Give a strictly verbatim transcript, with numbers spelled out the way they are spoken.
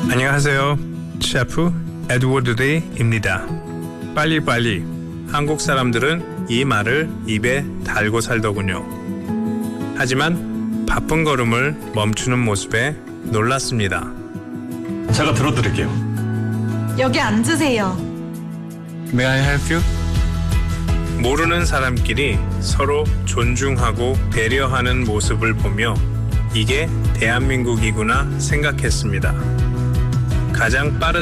안녕하세요. 셰프 에드워드 데이입니다. 빨리빨리. 한국 사람들은 이 말을 입에 달고 살더군요. 하지만 바쁜 걸음을 멈추는 모습에 놀랐습니다. 제가 들어드릴게요. 여기 앉으세요. May I help you? 모르는 사람끼리 서로 존중하고 배려하는 모습을 보며 이게 대한민국이구나 생각했습니다. 가장 빠른